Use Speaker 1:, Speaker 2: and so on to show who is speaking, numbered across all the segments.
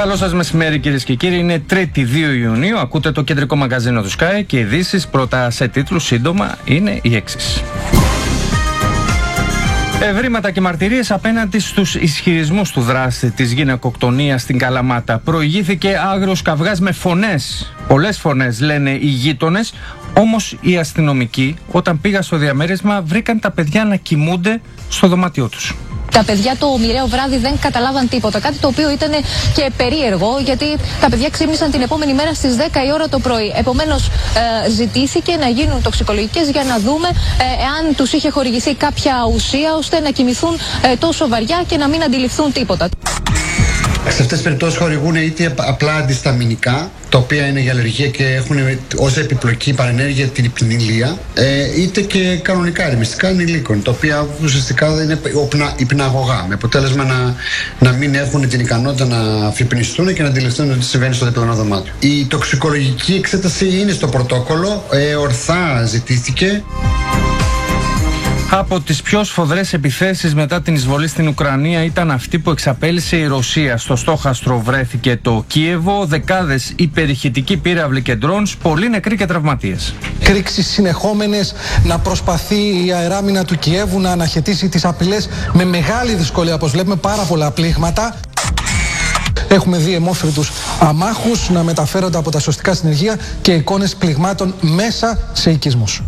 Speaker 1: Καλό σας μεσημέρι, κυρίες και κύριοι. Είναι 3η 2 Ιουνίου. Ακούτε το κεντρικό μαγκαζίνο του Sky και ειδήσεις πρώτα σε τίτλους. Σύντομα είναι οι εξής. Ευρήματα και μαρτυρίες απέναντι στους ισχυρισμούς του δράστη της γυναικοκτονίας στην Καλαμάτα. Προηγήθηκε άγριος καυγάς με φωνές. Πολλές φωνές, λένε οι γείτονες. Όμως οι αστυνομικοί, όταν πήγαν στο διαμέρισμα, βρήκαν τα παιδιά να κοιμούνται στο δωμάτιό τους.
Speaker 2: Τα παιδιά το μοιραίο βράδυ δεν καταλάβαν τίποτα. Κάτι το οποίο ήταν και περίεργο, γιατί τα παιδιά ξύπνησαν την επόμενη μέρα στις 10 η ώρα το πρωί. Επομένως, ζητήθηκε να γίνουν τοξικολογικές για να δούμε εάν τους είχε χορηγηθεί κάποια ουσία ώστε να κοιμηθούν τόσο βαριά και να μην αντιληφθούν τίποτα.
Speaker 3: Σε αυτές τις περιπτώσεις χορηγούν είτε απλά αντισταμινικά, τα οποία είναι για αλλεργία και έχουν ως επιπλοκή παρενέργεια την υπνηλία, είτε και κανονικά ρυθμιστικά ανηλίκων, τα οποία ουσιαστικά είναι υπναγωγά, με αποτέλεσμα να μην έχουν την ικανότητα να αφυπνιστούν και να αντιληφθούν τι συμβαίνει στο διπλανό δωμάτιο. Η τοξικολογική εξέταση είναι στο πρωτόκολλο, ορθά ζητήθηκε.
Speaker 1: Από τις πιο σφοδρές επιθέσεις μετά την εισβολή στην Ουκρανία ήταν αυτή που εξαπέλυσε η Ρωσία. Στο στόχαστρο βρέθηκε το Κίεβο, δεκάδες υπερηχητικοί πύραυλοι και ντρόουνς, πολλοί νεκροί και τραυματίες.
Speaker 4: Κρίξεις συνεχόμενες, να προσπαθεί η αεράμινα του Κιέβου να αναχαιτήσει τις απειλές με μεγάλη δυσκολία, όπως βλέπουμε, πάρα πολλά πλήγματα. Έχουμε δει αιμόφριτους αμάχους να μεταφέρονται από τα σωστικά συνεργεία και εικόνες πληγμάτων μέσα σε οικισμούς.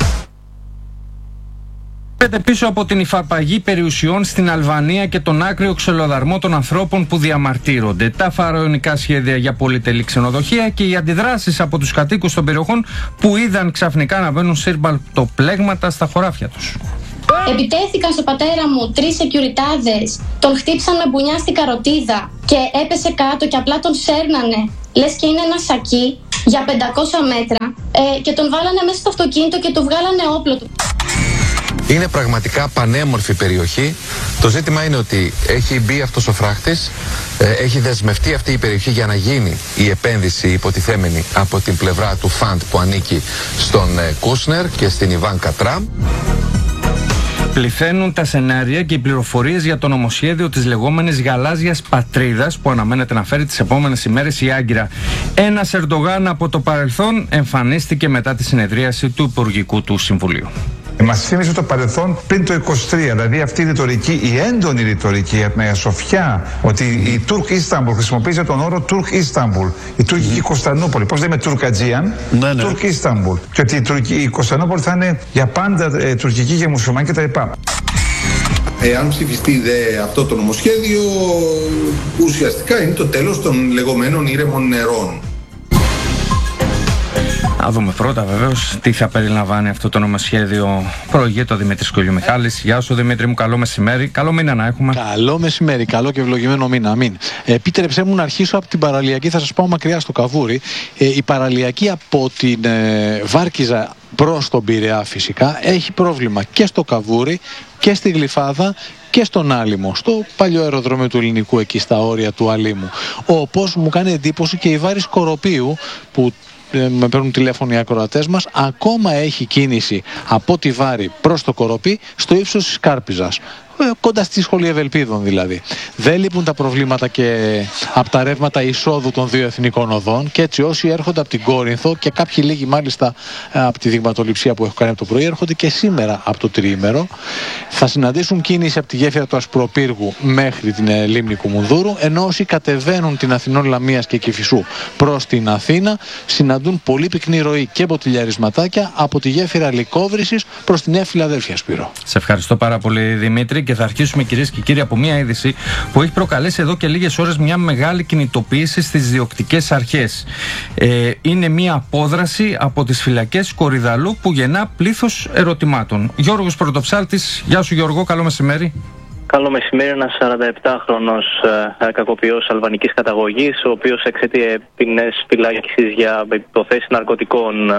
Speaker 1: Πίσω από την υφαρπαγή περιουσιών στην Αλβανία και τον άκριο ξυλοδαρμό των ανθρώπων που διαμαρτύρονται, τα φαραωνικά σχέδια για πολυτελή ξενοδοχεία και οι αντιδράσεις από τους κατοίκους των περιοχών που είδαν ξαφνικά να βαίνουν σύρμπαλτοπλέγματα στα χωράφια τους.
Speaker 5: Επιτέθηκαν στο πατέρα μου 3 σεκιουριτάδες, τον χτύπησαν με μπουνιά στην καροτίδα και έπεσε κάτω και απλά τον σέρνανε, λες και είναι ένα σακί για 500 μέτρα και τον βάλανε μέσα στο αυτοκίνητο και του βγάλανε όπλο του.
Speaker 6: Είναι πραγματικά πανέμορφη περιοχή. Το ζήτημα είναι ότι έχει μπει αυτός ο φράχτης, έχει δεσμευτεί αυτή η περιοχή για να γίνει η επένδυση υποτιθέμενη από την πλευρά του Φαντ που ανήκει στον Κούσνερ και στην Ιβάνκα Τραμπ.
Speaker 1: Πληθαίνουν τα σενάρια και οι πληροφορίες για το νομοσχέδιο της λεγόμενης γαλάζιας πατρίδας που αναμένεται να φέρει τις επόμενες ημέρες η Άγκυρα. Ένας Ερντογάν από το παρελθόν εμφανίστηκε μετά τη συνεδρίαση του Υπουργικού του Συμβουλίου.
Speaker 7: Μας θύμισε το παρελθόν πριν το 23, δηλαδή αυτή η ρητορική, η έντονη ρητορική για την Αγία Σοφιά, ότι η Τουρκ Ισταμπουλ χρησιμοποίησε τον όρο Τουρκ Ισταμπουλ, η τουρκική Κωνσταντινούπολη. Πώς λέμε Τουρκατζίαν, Τουρκ Ισταμπουλ. Και ότι η Κωνσταντινούπολη θα είναι για πάντα τουρκική και μουσουλμάνη κτλ.
Speaker 8: Εάν ψηφιστεί αυτό το νομοσχέδιο, ουσιαστικά είναι το τέλος των λεγόμενων ήρεμων νερών.
Speaker 1: Να δούμε πρώτα βεβαίως τι θα περιλαμβάνει αυτό το νομοσχέδιο. Προηγείται ο Δημήτρης Κολιομιχάλης. Γεια σου Δημήτρη μου, καλό μεσημέρι. Καλό μήνα να έχουμε.
Speaker 9: Καλό μεσημέρι, καλό και ευλογημένο μήνα. Αμήν. Επίτρεψέ μου να αρχίσω από την παραλιακή, θα σας πάω μακριά στο Καβούρι. Η παραλιακή από την Βάρκιζα προς τον Πειραιά φυσικά έχει πρόβλημα και στο Καβούρι και στη Γλυφάδα και στον Άλυμο, στο παλιό αεροδρόμιο του Ελληνικού, εκεί στα όρια του Αλήμου. Όπως μου κάνει εντύπωση και η Βάρη Σκοροπίου, που με παίρνουν τηλέφωνο οι ακροατές μας, ακόμα έχει κίνηση από τη Βάρη προς το Κοροπή στο ύψος της Κάρπιζας, κοντά στη Σχολή Ευελπίδων δηλαδή. Δεν λείπουν τα προβλήματα και από τα ρεύματα εισόδου των δύο εθνικών οδών, και έτσι όσοι έρχονται από την Κόρινθο, και κάποιοι λίγοι μάλιστα από τη δειγματοληψία που έχω κάνει από το πρωί, έρχονται και σήμερα από το τριήμερο, θα συναντήσουν κίνηση από τη γέφυρα του Ασπροπύργου μέχρι την λίμνη Κουμουνδούρου, ενώ όσοι κατεβαίνουν την Αθηνών Λαμίας και Κηφισού προς την Αθήνα συναντούν πολύ πυκνή ροή και μποτιλιαρισματάκια από τη γέφυρα Λυκόβρησης προς τη Νέα Φιλαδέλφεια, Σπύρο.
Speaker 1: Σε ευχαριστώ πάρα πολύ Δημήτρη. Και θα αρχίσουμε, κυρίες και κύριοι, από μια είδηση που έχει προκαλέσει εδώ και λίγες ώρες μια μεγάλη κινητοποίηση στις διοκτικές αρχές. Είναι μια απόδραση από τις φυλακές Κορυδαλού που γεννά πλήθος ερωτημάτων. Γιώργος Πρωτοψάλτης, γεια σου Γιώργο, καλό μεσημέρι.
Speaker 10: Καλό μεσημέρι, ένας 47χρονος κακοποιός αλβανικής καταγωγής, ο οποίος εξαιτία ποινές φυλάκισης για υποθέσεις ναρκωτικών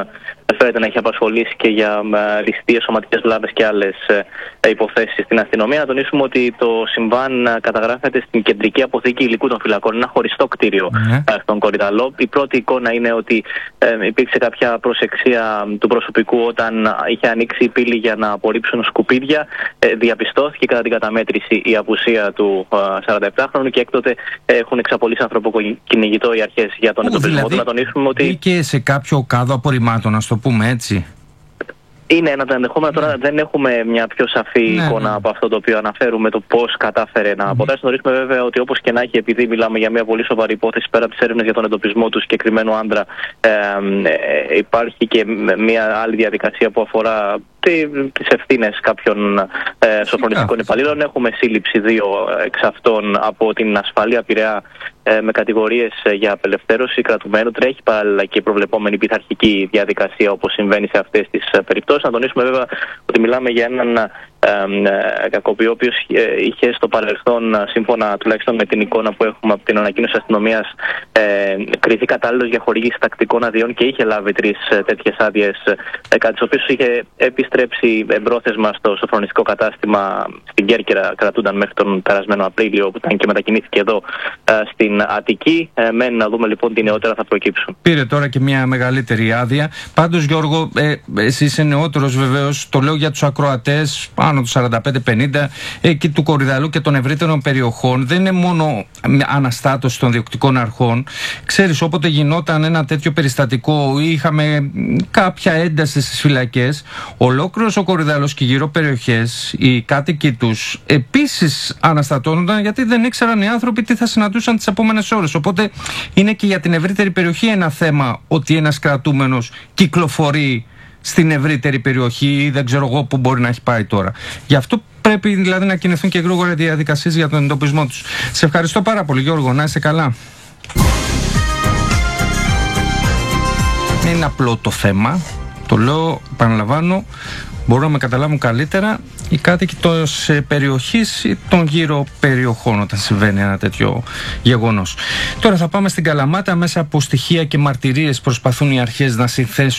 Speaker 10: φέρεται να έχει απασχολήσει και για ληστείες, σωματικές βλάβες και άλλες υποθέσεις στην αστυνομία. Να τονίσουμε ότι το συμβάν καταγράφεται στην κεντρική αποθήκη υλικού των φυλακών, ένα χωριστό κτίριο στον Κορυδαλό. Η πρώτη εικόνα είναι ότι υπήρξε κάποια προσεξία του προσωπικού όταν είχε ανοίξει η πύλη για να απορρίψουν σκουπίδια. Διαπιστώθηκε κατά την καταμέτρηση η απουσία του 47χρονου και έκτοτε έχουν εξαπολύσει ανθρωποκυνηγητό οι αρχές για τον εντοπισμό του. Να τονίσουμε ότι
Speaker 1: μπήκε σε κάποιο κάδο απορριμμάτων, να το πούμε έτσι.
Speaker 10: Είναι ένα από τα ενδεχόμενα. Τώρα δεν έχουμε μια πιο σαφή εικόνα από αυτό το οποίο αναφέρουμε, το πώς κατάφερε να αποτάσει. Γνωρίζουμε βέβαια ότι όπως και να έχει, επειδή μιλάμε για μια πολύ σοβαρή υπόθεση πέρα από τις έρευνες για τον εντοπισμό του συγκεκριμένου άντρα, υπάρχει και μια άλλη διαδικασία που αφορά τις ευθύνες κάποιων σοφρονιστικών υπαλλήλων. Έχουμε σύλληψη 2 εξ αυτών από την ασφαλεία Πειραιά με κατηγορίες για απελευθέρωση κρατουμένου. Τρέχει παράλληλα και προβλεπόμενη πειθαρχική διαδικασία όπως συμβαίνει σε αυτές τις περιπτώσεις. Να τονίσουμε βέβαια ότι μιλάμε για έναν κακοποιό ο οποίος είχε στο παρελθόν, σύμφωνα τουλάχιστον με την εικόνα που έχουμε από την ανακοίνωση αστυνομίας, κριθεί κατάλληλος για χορήγηση τακτικών αδειών και είχε λάβει 3 τέτοιες άδειες, κάτι τις οποίες είχε επιστρέψει εμπρόθεσμα στο σοφρονιστικό κατάστημα στην Κέρκυρα, κρατούνταν μέχρι τον περασμένο Απρίλιο, που ήταν και μετακινήθηκε εδώ στην Αττική. Μένει να δούμε λοιπόν τι νεότερα θα προκύψουν.
Speaker 1: Πήρε τώρα και μια μεγαλύτερη άδεια. Πάντως, Γιώργο, εσύ είσαι νεότερος βεβαίως, το λέω για τους ακροατές πάνω του 45-50 εκεί του Κορυδαλού και των ευρύτερων περιοχών. Δεν είναι μόνο αναστάτωση των διοκτικών αρχών. Ξέρεις, όποτε γινόταν ένα τέτοιο περιστατικό ή είχαμε κάποια ένταση στις φυλακές, ολόκληρος ο Κορυδαλός και γύρω περιοχές, οι κάτοικοι τους επίσης αναστατώνονταν, γιατί δεν ήξεραν οι άνθρωποι τι θα συναντούσαν τις επόμενες ώρες. Οπότε είναι και για την ευρύτερη περιοχή ένα θέμα ότι ένας κρατούμενος κυκλοφορεί στην ευρύτερη περιοχή ή δεν ξέρω εγώ που μπορεί να έχει πάει τώρα. Γι' αυτό πρέπει δηλαδή να κινηθούν και γρήγορα διαδικασίες για τον εντοπισμό τους. Σε ευχαριστώ πάρα πολύ, Γιώργο. Να είσαι καλά. Δεν είναι απλό το θέμα. Το λέω, επαναλαμβάνω, μπορούν να με καταλάβουν καλύτερα οι κάτοικοι της περιοχής ή των γύρω περιοχών όταν συμβαίνει ένα τέτοιο γεγονός. Τώρα θα πάμε στην Καλαμάτα. Μέσα από στοιχεία και μαρτυρίες προσπαθούν οι αρχές να συνθέσουν